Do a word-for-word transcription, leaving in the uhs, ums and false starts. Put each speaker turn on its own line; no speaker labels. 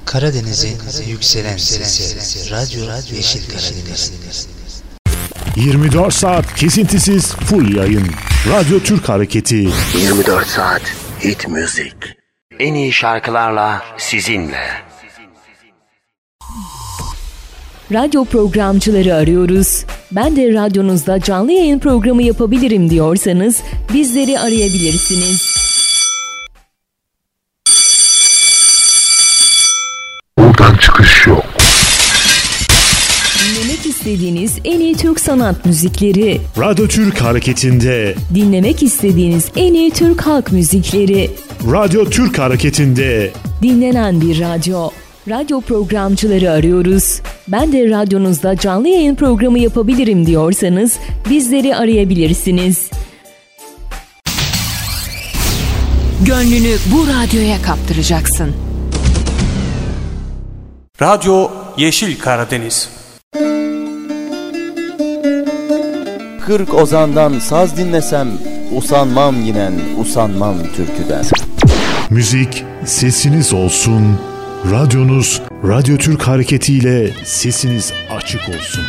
Karadeniz'in yükselen sesi, Radyo Yeşil Karadeniz.
yirmi dört saat kesintisiz full yayın. Radyo Türk Hareketi.
yirmi dört saat hit müzik. En iyi şarkılarla sizinle.
Radyo programcıları arıyoruz. Ben de radyonuzda canlı yayın programı yapabilirim diyorsanız bizleri arayabilirsiniz.
Buradan çıkış yok.
Dinlemek istediğiniz en iyi Türk sanat müzikleri.
Radyo Türk Hareketi'nde.
Dinlemek istediğiniz en iyi Türk halk müzikleri.
Radyo Türk Hareketi'nde.
Dinlenen bir radyo. Radyo programcıları arıyoruz. Ben de radyonuzda canlı yayın programı yapabilirim diyorsanız bizleri arayabilirsiniz.
Gönlünü bu radyoya kaptıracaksın.
Radyo Yeşil Karadeniz.
Kırk ozandan saz dinlesem usanmam yinen usanmam türküden.
Müzik sesiniz olsun. Radyonuz Radyo Türk Hareketi ile sesiniz açık olsun.